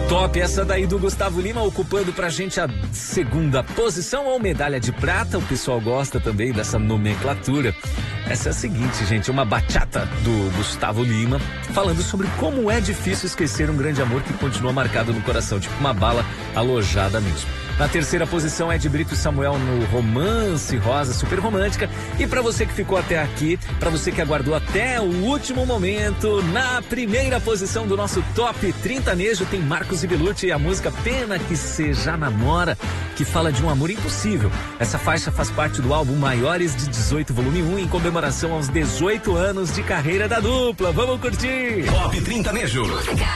Top, essa daí do Gustavo Lima ocupando pra gente a segunda posição ou medalha de prata. O pessoal gosta também dessa nomenclatura. Essa é a seguinte, gente, uma bachata do Gustavo Lima falando sobre como é difícil esquecer um grande amor que continua marcado no coração, tipo uma bala alojada mesmo. Na terceira posição é de Brito e Samuel no Romance Rosa, super romântica. E pra você que ficou até aqui, pra você que aguardou até o último momento, na primeira posição do nosso Top 30 Nejo tem Marcos e Belucci e a música Pena Que Cê Já Namora, que fala de um amor impossível. Essa faixa faz parte do álbum Maiores de 18, volume 1, em comemoração aos 18 anos de carreira da dupla. Vamos curtir! Top 30 Nejo.